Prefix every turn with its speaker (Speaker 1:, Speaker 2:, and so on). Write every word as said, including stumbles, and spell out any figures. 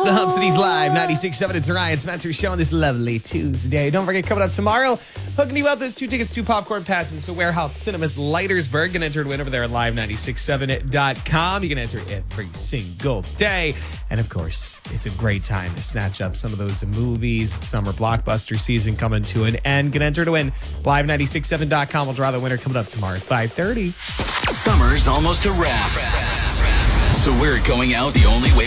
Speaker 1: The Hub City's Live, ninety-six point seven. It's Ryan Spencer Show on this lovely Tuesday. Don't forget, coming up tomorrow, hooking you up those two tickets, two popcorn passes to Warehouse Cinemas Leitersburg. You can enter and win over there at live nine six seven dot com. You can enter every single day. And of course, it's a great time to snatch up some of those movies. It's summer blockbuster season coming to an end. Get enter to win. live nine six seven dot com will draw the winner coming up tomorrow at five thirty.
Speaker 2: Summer's almost a wrap. So we're going out the only way